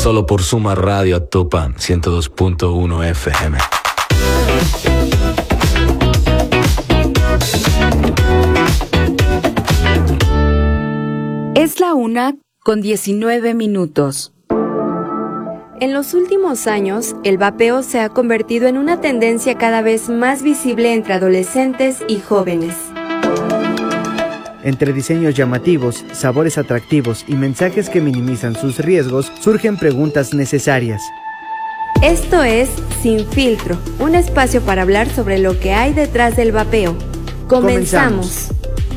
solo por Suma Radio Actopan 102.1 FM. Es la 1:19. En los últimos años, el vapeo se ha convertido en una tendencia cada vez más visible entre adolescentes y jóvenes. Entre diseños llamativos, sabores atractivos y mensajes que minimizan sus riesgos, surgen preguntas necesarias. Esto es Sin Filtro, un espacio para hablar sobre lo que hay detrás del vapeo. Comenzamos.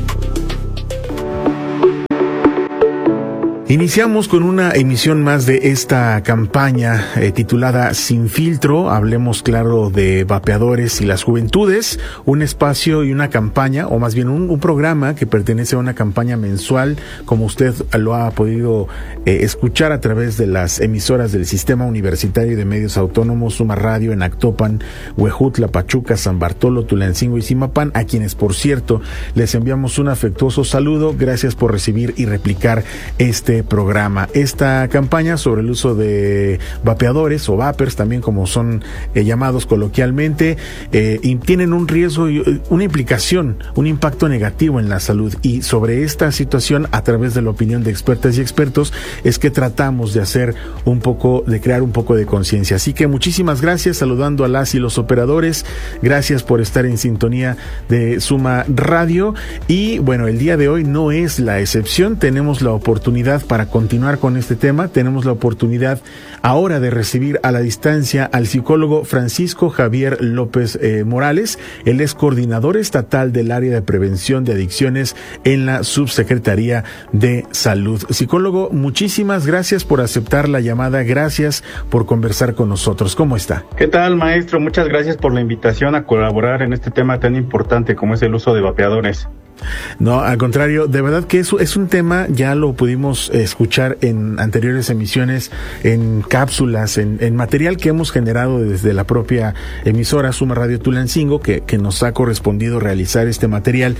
Iniciamos con una emisión más de esta campaña titulada Sin Filtro. Hablemos claro de vapeadores y las juventudes, un espacio y una campaña, o más bien un programa que pertenece a una campaña mensual, como usted lo ha podido escuchar a través de las emisoras del Sistema Universitario de Medios Autónomos, Suma Radio en Actopan, Huejutla, Pachuca, San Bartolo, Tulancingo y Zimapán, a quienes, por cierto, les enviamos un afectuoso saludo. Gracias por recibir y replicar este programa. Esta campaña sobre el uso de vapeadores o vapers, también como son llamados coloquialmente, tienen un riesgo y una implicación, un impacto negativo en la salud, y sobre esta situación, a través de la opinión de expertas y expertos, es que tratamos de hacer de crear un poco de conciencia. Así que muchísimas gracias, saludando a las y los operadores. Gracias por estar en sintonía de Suma Radio. Y bueno, el día de hoy no es la excepción. Tenemos la oportunidad para continuar con este tema. Tenemos la oportunidad ahora de recibir a la distancia al psicólogo Francisco Javier López Morales. Él es coordinador estatal del área de prevención de adicciones en la Subsecretaría de Salud. Psicólogo, muchísimas gracias por aceptar la llamada. Gracias por conversar con nosotros. ¿Cómo está? ¿Qué tal, maestro? Muchas gracias por la invitación a colaborar en este tema tan importante como es el uso de vapeadores. No, al contrario, de verdad que eso es un tema, ya lo pudimos escuchar en anteriores emisiones, en cápsulas, en material que hemos generado desde la propia emisora Suma Radio Tulancingo, que nos ha correspondido realizar este material,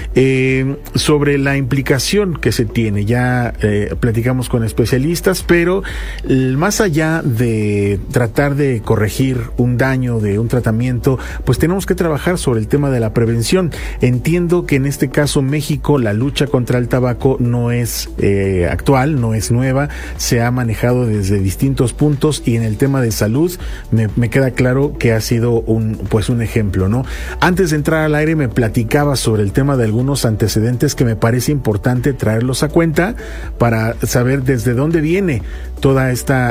sobre la implicación que se tiene. Ya platicamos con especialistas, pero más allá de tratar de corregir un daño de un tratamiento, pues tenemos que trabajar sobre el tema de la prevención. Entiendo que en este caso México, la lucha contra el tabaco no es actual, no es nueva, se ha manejado desde distintos puntos, y en el tema de salud me queda claro que ha sido un ejemplo, ¿no? Antes de entrar al aire me platicaba sobre el tema de algunos antecedentes que me parece importante traerlos a cuenta para saber desde dónde viene toda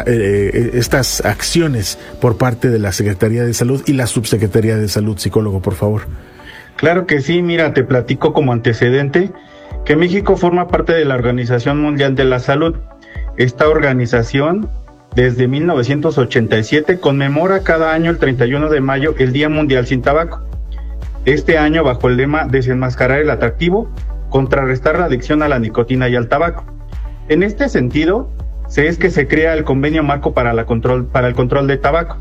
estas acciones por parte de la Secretaría de Salud y la Subsecretaría de Salud. Psicólogo, por favor. Claro que sí, mira, te platico como antecedente que México forma parte de la Organización Mundial de la Salud. Esta organización, desde 1987, conmemora cada año el 31 de mayo el Día Mundial sin Tabaco. Este año bajo el lema Desenmascarar el atractivo, contrarrestar la adicción a la nicotina y al tabaco. En este sentido, es que se crea el Convenio Marco para el control de tabaco.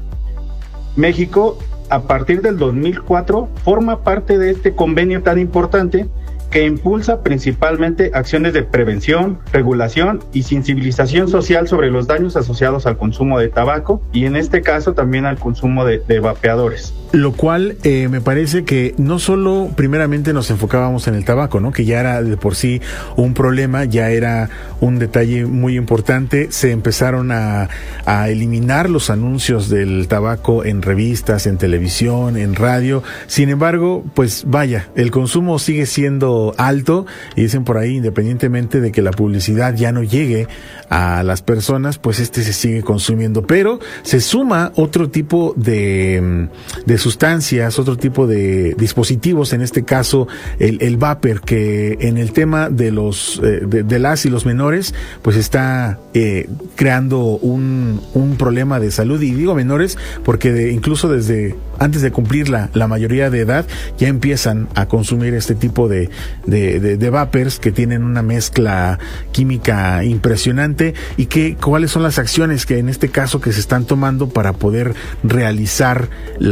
México, a partir del 2004, forma parte de este convenio tan importante que impulsa principalmente acciones de prevención, regulación y sensibilización social sobre los daños asociados al consumo de tabaco, y en este caso también al consumo de vapeadores. Lo cual me parece que no solo primeramente nos enfocábamos en el tabaco, ¿no? Que ya era de por sí un problema, ya era un detalle muy importante. Se empezaron a eliminar los anuncios del tabaco en revistas, en televisión, en radio. Sin embargo, pues vaya, el consumo sigue siendo alto, y dicen por ahí, independientemente de que la publicidad ya no llegue a las personas, pues se sigue consumiendo. Pero se suma otro tipo de sustancias, otro tipo de dispositivos, en este caso el vapor, que en el tema de de las y los menores, pues está creando un problema de salud. Y digo menores porque incluso desde antes de cumplir la mayoría de edad, ya empiezan a consumir este tipo de vapers que tienen una mezcla química impresionante. ¿Y cuáles son las acciones que en este caso que se están tomando para poder realizar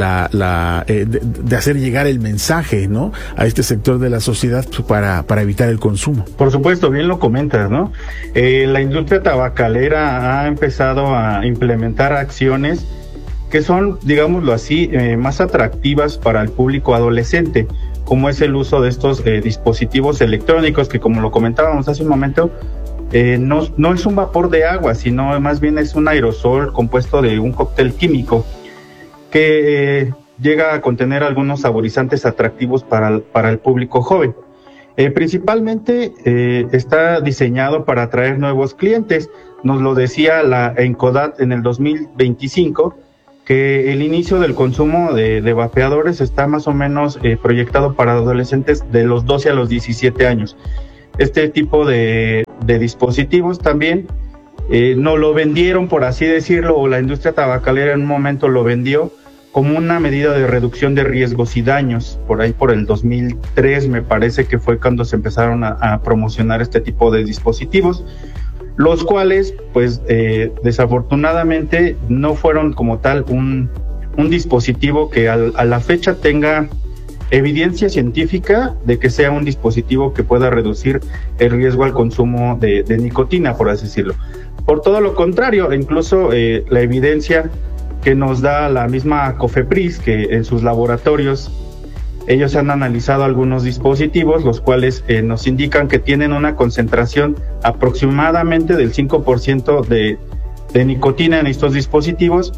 de hacer llegar el mensaje, ¿no?, a este sector de la sociedad para evitar el consumo? Por supuesto, bien lo comentas, ¿no? La industria tabacalera ha empezado a implementar acciones que son, digámoslo así, más atractivas para el público adolescente, como es el uso de estos dispositivos electrónicos que, como lo comentábamos hace un momento, no es un vapor de agua, sino más bien es un aerosol compuesto de un cóctel químico que llega a contener algunos saborizantes atractivos para el público joven. Principalmente está diseñado para atraer nuevos clientes. Nos lo decía la Encodat en el 2025, que el inicio del consumo de vapeadores está más o menos proyectado para adolescentes de los 12 a los 17 años. Este tipo de dispositivos también no lo vendieron, por así decirlo, o la industria tabacalera en un momento lo vendió como una medida de reducción de riesgos y daños. Por ahí por el 2003 me parece que fue cuando se empezaron a promocionar este tipo de dispositivos, los cuales pues desafortunadamente no fueron como tal un dispositivo que a la fecha tenga evidencia científica de que sea un dispositivo que pueda reducir el riesgo al consumo de nicotina, por así decirlo. Por todo lo contrario, incluso la evidencia que nos da la misma COFEPRIS, que en sus laboratorios ellos han analizado algunos dispositivos, los cuales nos indican que tienen una concentración aproximadamente del 5% de nicotina en estos dispositivos,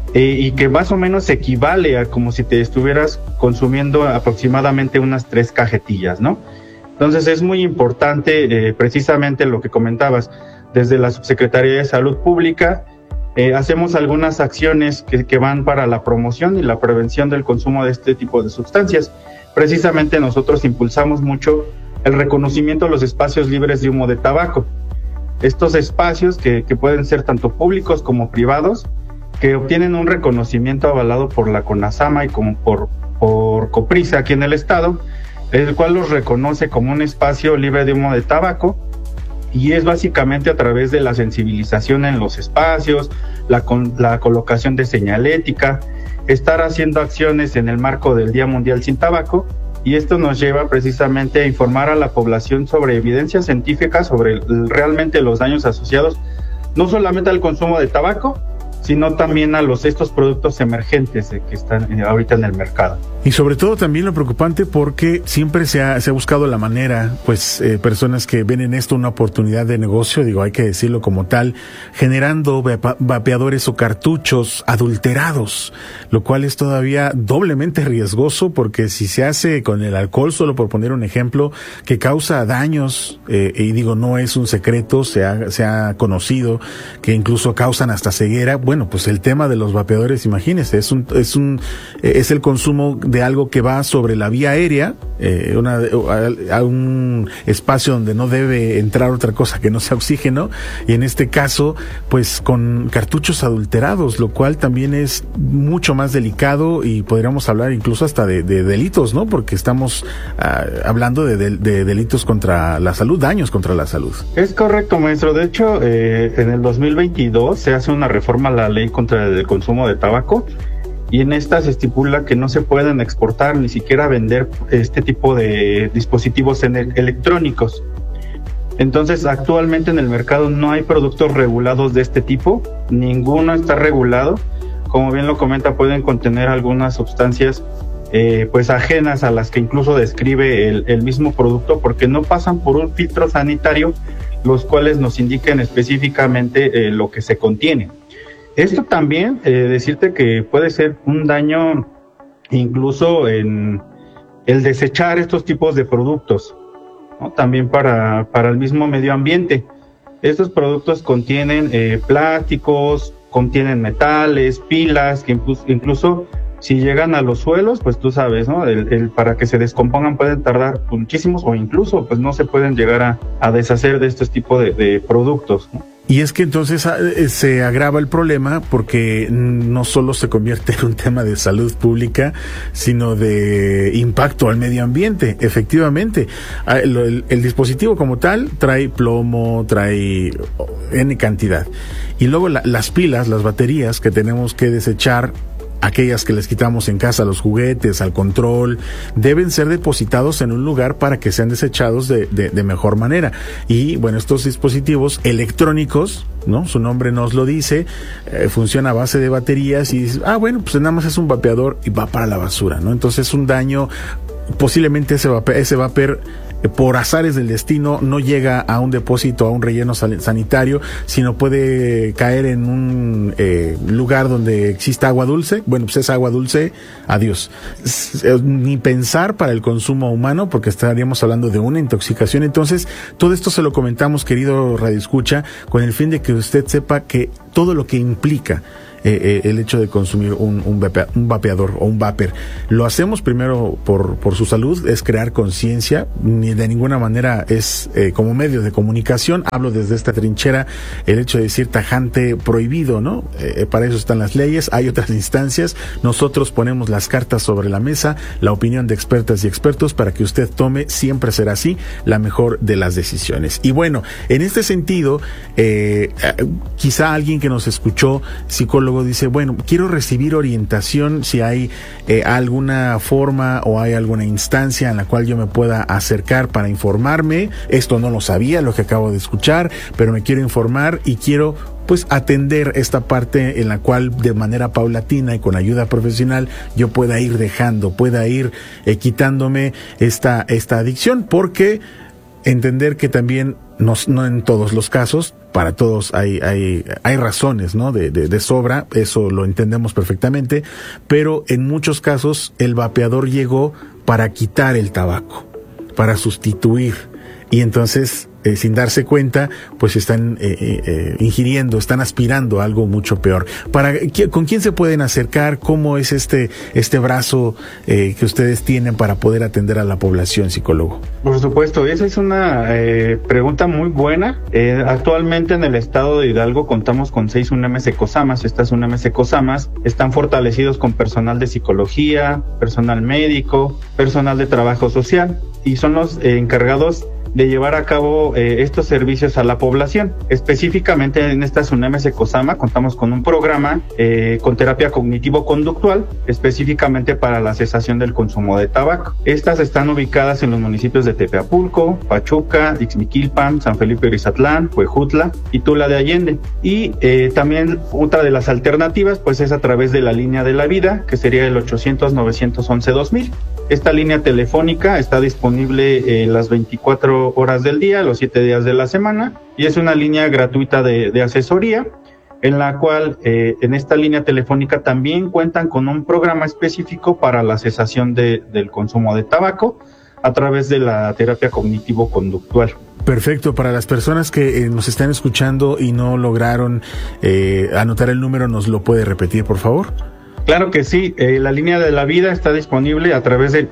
y que más o menos equivale a como si te estuvieras consumiendo aproximadamente unas 3 cajetillas, ¿no? Entonces es muy importante precisamente lo que comentabas. Desde la Subsecretaría de Salud Pública hacemos algunas acciones que van para la promoción y la prevención del consumo de este tipo de sustancias. Precisamente nosotros impulsamos mucho el reconocimiento de los espacios libres de humo de tabaco. Estos espacios que pueden ser tanto públicos como privados, que obtienen un reconocimiento avalado por la CONASAMA y como por COPRISA aquí en el estado, el cual los reconoce como un espacio libre de humo de tabaco. Y es básicamente a través de la sensibilización en los espacios, la colocación de señalética, estar haciendo acciones en el marco del Día Mundial sin Tabaco, y esto nos lleva precisamente a informar a la población sobre evidencia científica, sobre realmente los daños asociados, no solamente al consumo de tabaco, sino también a estos productos emergentes que están ahorita en el mercado. Y sobre todo también lo preocupante porque siempre se ha buscado la manera, pues personas que ven en esto una oportunidad de negocio, digo, hay que decirlo como tal, generando vapeadores o cartuchos adulterados, lo cual es todavía doblemente riesgoso porque si se hace con el alcohol, solo por poner un ejemplo, que causa daños, y digo, no es un secreto, se ha conocido que incluso causan hasta ceguera. Bueno, pues el tema de los vapeadores, imagínese, es el consumo de algo que va sobre la vía aérea, a un espacio donde no debe entrar otra cosa que no sea oxígeno, y en este caso, pues con cartuchos adulterados, lo cual también es mucho más delicado y podríamos hablar incluso hasta de delitos, ¿no? Porque estamos hablando de delitos contra la salud, daños contra la salud. Es correcto, maestro. De hecho, en el 2022 se hace una reforma a la ley contra el consumo de tabaco, y en esta se estipula que no se pueden exportar ni siquiera vender este tipo de dispositivos electrónicos. Entonces, actualmente en el mercado no hay productos regulados de este tipo, ninguno está regulado. Como bien lo comenta, pueden contener algunas sustancias pues ajenas a las que incluso describe el mismo producto, porque no pasan por un filtro sanitario, los cuales nos indiquen específicamente lo que se contiene. Esto también, decirte que puede ser un daño incluso en el desechar estos tipos de productos, ¿no? También para el mismo medio ambiente. Estos productos contienen plásticos, contienen metales, pilas, que incluso si llegan a los suelos, pues tú sabes, ¿no? Para que se descompongan pueden tardar muchísimos, o incluso pues no se pueden llegar a deshacer de estos tipos de productos, ¿no? Y es que entonces se agrava el problema porque no solo se convierte en un tema de salud pública, sino de impacto al medio ambiente. Efectivamente, el dispositivo como tal trae plomo, trae N cantidad. Y luego las pilas, las baterías que tenemos que desechar, aquellas que les quitamos en casa, los juguetes, al control, deben ser depositados en un lugar para que sean desechados de mejor manera. Y bueno, estos dispositivos electrónicos, ¿no? Su nombre nos lo dice, funciona a base de baterías y dices, bueno, pues nada más es un vapeador y va para la basura, ¿no? Entonces es un daño, posiblemente ese vapor por azares del destino no llega a un depósito, a un relleno sanitario, sino puede caer en un lugar donde exista agua dulce. Bueno, pues esa agua dulce, adiós. Ni pensar para el consumo humano, porque estaríamos hablando de una intoxicación. Entonces, todo esto se lo comentamos, querido radioescucha, con el fin de que usted sepa que todo lo que implica el hecho de consumir un vapeador o un vapor. Lo hacemos primero por su salud, es crear conciencia, ni de ninguna manera es como medio de comunicación. Hablo desde esta trinchera, el hecho de decir tajante, prohibido, ¿no? Para eso están las leyes, hay otras instancias. Nosotros ponemos las cartas sobre la mesa, la opinión de expertas y expertos para que usted tome, siempre será así, la mejor de las decisiones. Y bueno, en este sentido, quizá alguien que nos escuchó, psicólogo, dice, bueno, quiero recibir orientación, si hay alguna forma o hay alguna instancia en la cual yo me pueda acercar para informarme. Esto no lo sabía, lo que acabo de escuchar, pero me quiero informar y quiero pues atender esta parte en la cual de manera paulatina y con ayuda profesional yo pueda ir pueda ir quitándome esta adicción, porque entender que también no en todos los casos, para todos hay razones, ¿no? De sobra, eso lo entendemos perfectamente, pero en muchos casos el vapeador llegó para quitar el tabaco, para sustituir, y entonces sin darse cuenta, pues están ingiriendo, están aspirando a algo mucho peor. ¿Con quién se pueden acercar? ¿Cómo es este brazo que ustedes tienen para poder atender a la población, psicólogo? Por supuesto, esa es una pregunta muy buena. Actualmente en el estado de Hidalgo contamos con 6 UNAMs Ecosamas. Estas UNAMs Ecosamas están fortalecidos con personal de psicología, personal médico, personal de trabajo social, y son los encargados de llevar a cabo estos servicios a la población. Específicamente en estas UNAMs Ecosama contamos con un programa con terapia cognitivo-conductual, específicamente para la cesación del consumo de tabaco. Estas están ubicadas en los municipios de Tepeapulco, Pachuca, Ixmiquilpan, San Felipe Urizatlán, Huejutla y Tula de Allende. Y también otra de las alternativas pues es a través de la línea de la vida, que sería el 800-911-2000. Esta línea telefónica está disponible las 24 horas del día, los 7 días de la semana, y es una línea gratuita de asesoría, en la cual en esta línea telefónica también cuentan con un programa específico para la cesación del consumo de tabaco a través de la terapia cognitivo-conductual. Perfecto. Para las personas que nos están escuchando y no lograron anotar el número, ¿nos lo puede repetir, por favor? Claro que sí, la línea de la vida está disponible a través del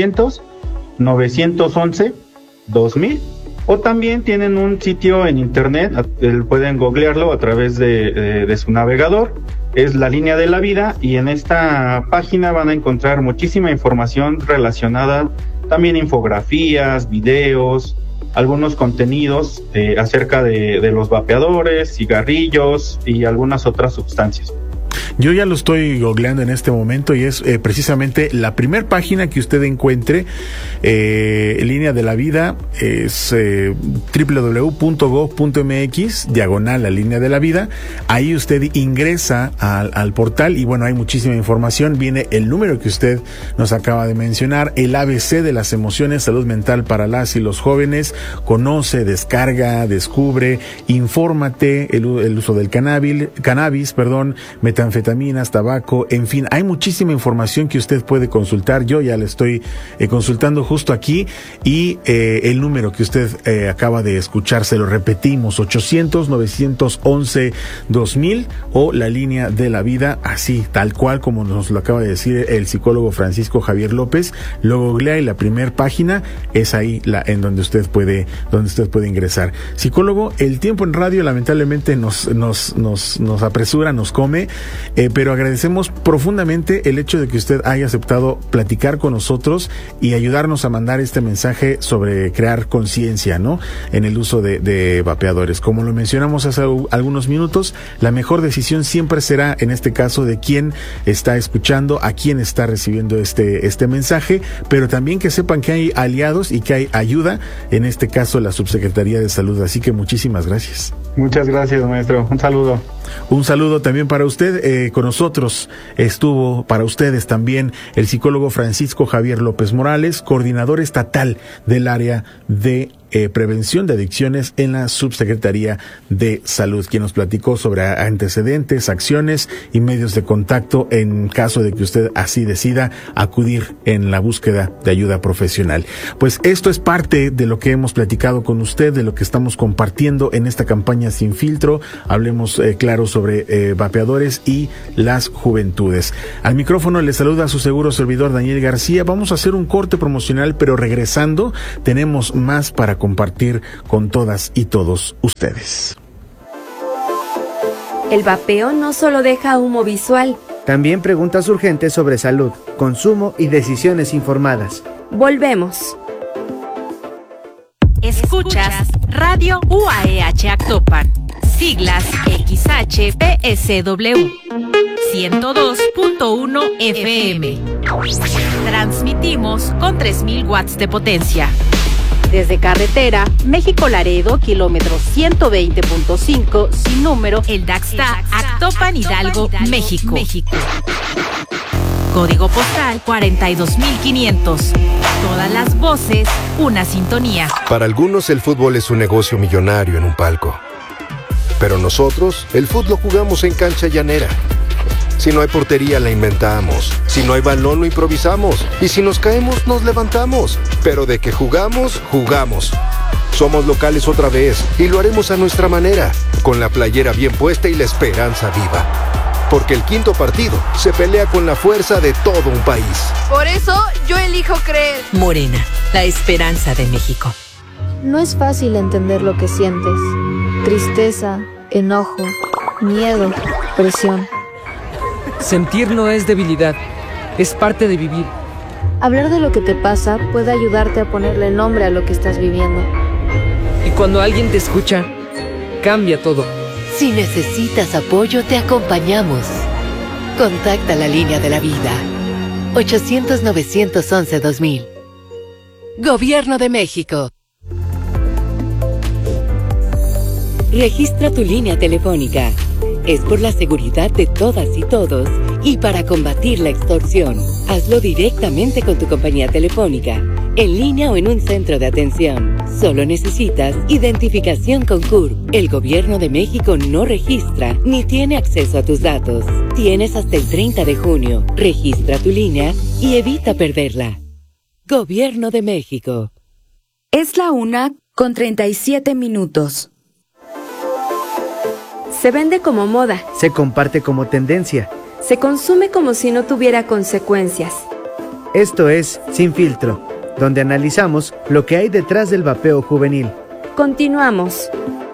800-911-2000, o también tienen un sitio en internet, pueden googlearlo a través de su navegador, es la línea de la vida, y en esta página van a encontrar muchísima información relacionada, también infografías, videos, algunos contenidos acerca de los vapeadores, cigarrillos y algunas otras sustancias. Yo ya lo estoy googleando en este momento y es precisamente la primer página que usted encuentre, línea de la vida, es www.gov.mx, la línea de la vida. Ahí usted ingresa al portal y bueno, hay muchísima información. Viene el número que usted nos acaba de mencionar, el ABC de las emociones, salud mental para las y los jóvenes. Conoce, descarga, descubre, infórmate, el uso del cannabis, metanfetamina, anfetaminas, tabaco, en fin, hay muchísima información que usted puede consultar. Yo ya le estoy consultando justo aquí, y el número que usted acaba de escuchar, se lo repetimos, 800-911-2000, o la línea de la vida, así, tal cual como nos lo acaba de decir el psicólogo Francisco Javier López. Lo googlea y la primer página es ahí en donde usted puede ingresar. Psicólogo, el tiempo en radio lamentablemente nos apresura, nos come, pero agradecemos profundamente el hecho de que usted haya aceptado platicar con nosotros y ayudarnos a mandar este mensaje sobre crear conciencia, ¿no?, en el uso de vapeadores. Como lo mencionamos hace algunos minutos, la mejor decisión siempre será, en este caso, de quién está escuchando, a quién está recibiendo este mensaje, pero también que sepan que hay aliados y que hay ayuda, en este caso la Subsecretaría de Salud. Así que muchísimas gracias. Muchas gracias, maestro. Un saludo. Un saludo también para usted. Con nosotros estuvo, para ustedes también, el psicólogo Francisco Javier López Morales, coordinador estatal del área de prevención de adicciones en la Subsecretaría de Salud, quien nos platicó sobre antecedentes, acciones y medios de contacto en caso de que usted así decida acudir en la búsqueda de ayuda profesional. Pues esto es parte de lo que hemos platicado con usted, de lo que estamos compartiendo en esta campaña Sin Filtro. Hablemos claro sobre vapeadores y las juventudes. Al micrófono le saluda a su seguro servidor Daniel García. Vamos a hacer un corte promocional, pero regresando tenemos más para compartir con todas y todos ustedes. El vapeo no solo deja humo visual. También preguntas urgentes sobre salud, consumo y decisiones informadas. Volvemos. Escuchas Radio UAEH Actopan, siglas XHPSW, 102.1 FM. Transmitimos con 3,000 watts de potencia. Desde carretera, México-Laredo, kilómetro 120.5, sin número, el Daxta, Actopan, Hidalgo, México. Código postal 42,500. Todas las voces, una sintonía. Para algunos el fútbol es un negocio millonario en un palco. Pero nosotros, el fútbol lo jugamos en cancha llanera. Si no hay portería, la inventamos. Si no hay balón, lo improvisamos. Y si nos caemos, nos levantamos. Pero de que jugamos, jugamos. Somos locales otra vez y lo haremos a nuestra manera, con la playera bien puesta y la esperanza viva. Porque el quinto partido se pelea con la fuerza de todo un país. Por eso, yo elijo creer. Morena, la esperanza de México. No es fácil entender lo que sientes. Tristeza, enojo, miedo, presión. Sentir no es debilidad, es parte de vivir. Hablar de lo que te pasa puede ayudarte a ponerle nombre a lo que estás viviendo. Y cuando alguien te escucha, cambia todo. Si necesitas apoyo, te acompañamos. Contacta la línea de la vida. 800-911-2000. Gobierno de México. Registra tu línea telefónica. Es por la seguridad de todas y todos y para combatir la extorsión. Hazlo directamente con tu compañía telefónica, en línea o en un centro de atención. Solo necesitas identificación con CURP. El Gobierno de México no registra ni tiene acceso a tus datos. Tienes hasta el 30 de junio. Registra tu línea y evita perderla. Gobierno de México. Es la 1:37. Se vende como moda. Se comparte como tendencia. Se consume como si no tuviera consecuencias. Esto es Sin Filtro, donde analizamos lo que hay detrás del vapeo juvenil. Continuamos.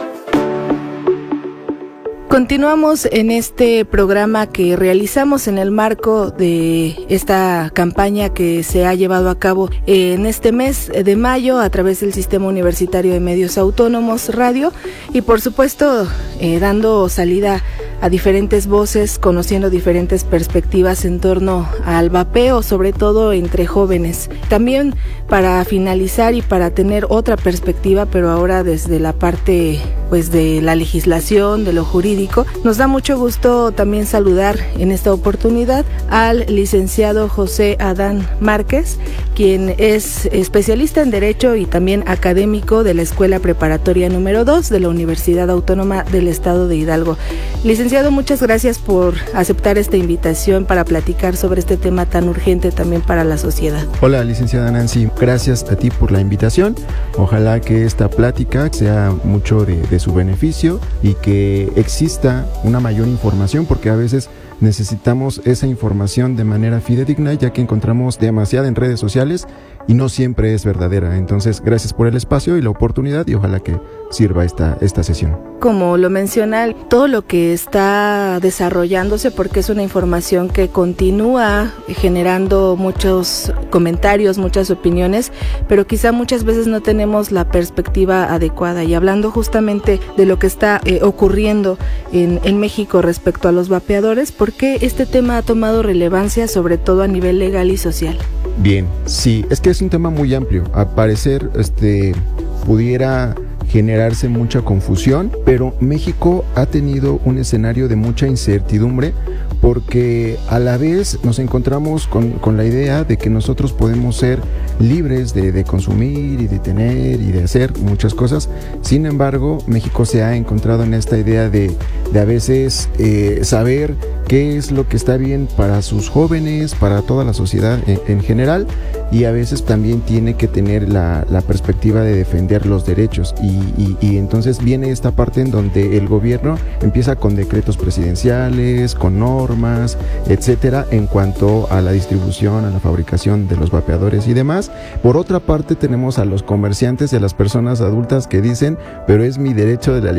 Continuamos en este programa que realizamos en el marco de esta campaña que se ha llevado a cabo en este mes de mayo a través del Sistema Universitario de Medios Autónomos Radio y por supuesto dando salida a diferentes voces, conociendo diferentes perspectivas en torno al vapeo, sobre todo entre jóvenes. También para finalizar y para tener otra perspectiva, pero ahora desde la parte pues de la legislación, de lo jurídico, nos da mucho gusto también saludar en esta oportunidad al licenciado José Adán Márquez, quien es especialista en Derecho y también académico de la Escuela Preparatoria número 2 de la Universidad Autónoma del Estado de Hidalgo. Licenciado, muchas gracias por aceptar esta invitación para platicar sobre este tema tan urgente también para la sociedad. Hola, licenciada Nancy, gracias a ti por la invitación. Ojalá que esta plática sea mucho de su beneficio y que exista una mayor información, porque a veces necesitamos esa información de manera fidedigna, ya que encontramos demasiada en redes sociales y no siempre es verdadera. Entonces, gracias por el espacio y la oportunidad, y ojalá que sirva esta sesión. Como lo menciona, todo lo que está desarrollándose, porque es una información que continúa generando muchos comentarios, muchas opiniones, pero quizá muchas veces no tenemos la perspectiva adecuada. Y hablando justamente de lo que está ocurriendo en México respecto a los vapeadores, ¿por qué este tema ha tomado relevancia, sobre todo a nivel legal y social? Bien, sí, es que es un tema muy amplio. Al parecer, pudiera generarse mucha confusión, pero México ha tenido un escenario de mucha incertidumbre, porque a la vez nos encontramos con la idea de que nosotros podemos ser libres de consumir y de tener y de hacer muchas cosas. Sin embargo, México se ha encontrado en esta idea de a veces saber qué es lo que está bien para sus jóvenes, para toda la sociedad en general, y a veces también tiene que tener la perspectiva de defender los derechos, y entonces viene esta parte en donde el gobierno empieza con decretos presidenciales, con normas, etcétera, en cuanto a la distribución, a la fabricación de los vapeadores y demás. Por otra parte, tenemos a los comerciantes y a las personas adultas que dicen, pero es mi derecho de la